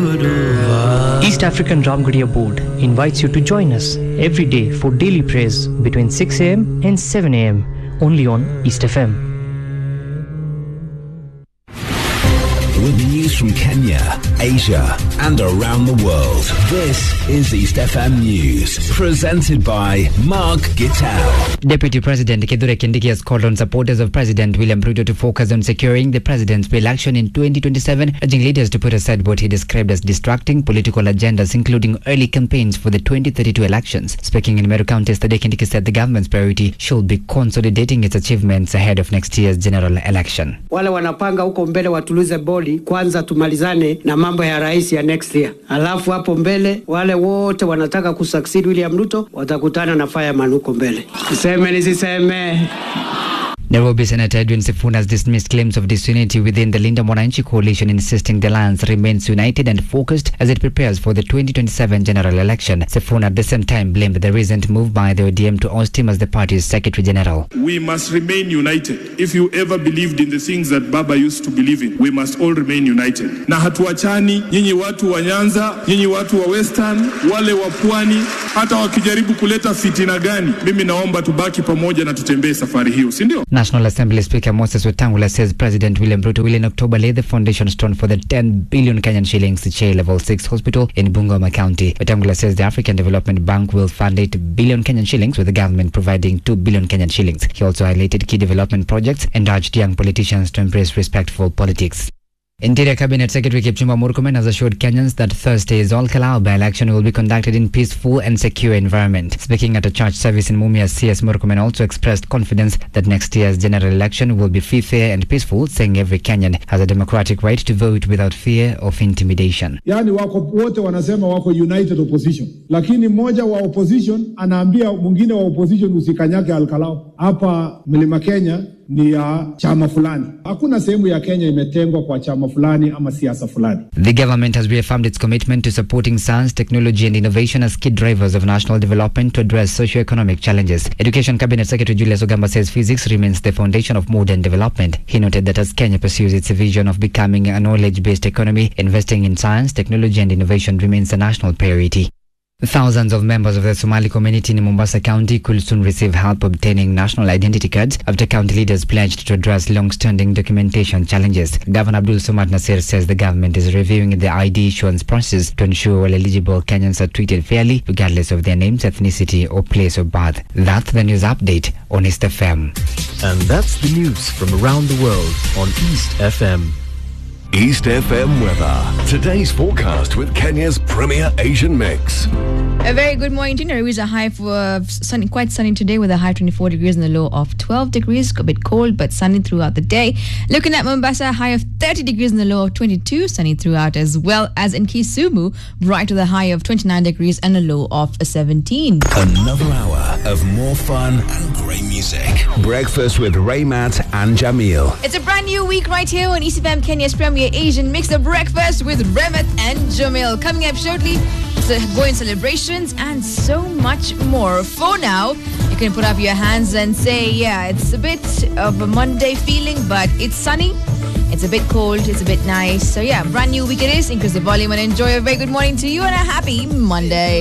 East African Ramgarhia Board invites you to join us every day for daily prayers between 6 a.m. and 7 a.m. only on East FM. With news from Kenya, Asia, and around the world. This is East FM News, presented by Mark Gittal. Deputy President Kithure Kindiki has called on supporters of President William Ruto to focus on securing the president's re-election in 2027, urging leaders to put aside what he described as distracting political agendas, including early campaigns for the 2032 elections. Speaking in Meru County yesterday, Kindiki said the government's priority should be consolidating its achievements ahead of next year's general election. Wale wanapanga huko mbele watulize boli, kwanza tumalizane na mambo ya rais ya next year. Alafu hapo mbele wale wote wanataka kusucceed William Ruto watakutana na fireman huko mbele. Siseme nisiseme. Nairobi Senator Edwin Sifuna has dismissed claims of disunity within the Linda Mwananchi coalition, insisting the alliance remains united and focused as it prepares for the 2027 general election. Sifuna at the same time blamed the recent move by the ODM to oust him as the party's Secretary General. We must remain united. If you ever believed in the things that Baba used to believe in, we must all remain united. Na hatuachani, nyinyi watu wa Nyanza, nyinyi watu wa Western, wale wa Pwani, hata wakijaribu kuleta fitina gani, mimi naomba tubaki pamoja na tutembee safari hiyo, si ndio? National Assembly Speaker Moses Wetangula says President William Ruto will in October lay the foundation stone for the 10 billion Kenyan shillings Che Level 6 hospital in Bungoma County. Wetangula says the African Development Bank will fund 8 billion Kenyan shillings, with the government providing 2 billion Kenyan shillings. He also highlighted key development projects and urged young politicians to embrace respectful politics. Interior Cabinet Secretary Kipchumba Murkomen has assured Kenyans that Thursday's Ol-Kalou by-election will be conducted in peaceful and secure environment. Speaking at a church service in Mumias, CS Murkomen also expressed confidence that next year's general election will be free, fair and peaceful, saying every Kenyan has a democratic right to vote without fear of intimidation. Yani wako wote wanasema wako united opposition, lakini mmoja wa opposition anaambia mwingine wa opposition usikanyake Ol-Kalou. Hapa Mlima Kenya ni ya chama fulani. Hakuna sehemu ya Kenya imetengwa kwa chama fulani ama siasa fulani. The government has reaffirmed its commitment to supporting science, technology and innovation as key drivers of national development to address socio-economic challenges. Education Cabinet Secretary Julius Ogamba says physics remains the foundation of modern development. He noted that as Kenya pursues its vision of becoming a knowledge-based economy, investing in science, technology and innovation remains a national priority. Thousands of members of the Somali community in Mombasa County could soon receive help obtaining national identity cards after county leaders pledged to address long-standing documentation challenges. Governor Abdul Somad Nasir says the government is reviewing the ID issuance process to ensure all eligible Kenyans are treated fairly, regardless of their names, ethnicity or place of birth. That's the news update on East FM. And that's the news from around the world on East FM. East FM weather. Today's forecast with Kenya's premier Asian mix. A very good morning to you. It's a high for sunny, quite sunny today with a high 24 degrees and a low of 12 degrees. A bit cold but sunny throughout the day. Looking at Mombasa, a high of 30 degrees and a low of 22, sunny throughout, as well as in Kisumu, bright with a high of 29 degrees and a low of 17. Another hour of more fun and great music. Breakfast with Raymat and Jamil. It's a brand new week right here on East FM, Kenya's premier Asian mix of breakfast with Raymat and Jamil. Coming up shortly, going celebrations and so much more. For now, you can put up your hands and say, yeah, it's a bit of a Monday feeling, but it's sunny. It's a bit cold. It's a bit nice. So yeah, brand new week it is. Increase the volume and enjoy a very good morning to you and a happy Monday.